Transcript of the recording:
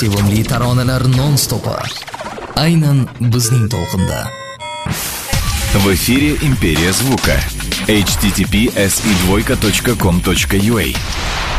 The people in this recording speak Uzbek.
sevimli taronalar non-stopi. Aynan bizning to'lqinda. В эфире «Империя звука». http://si2.com.ua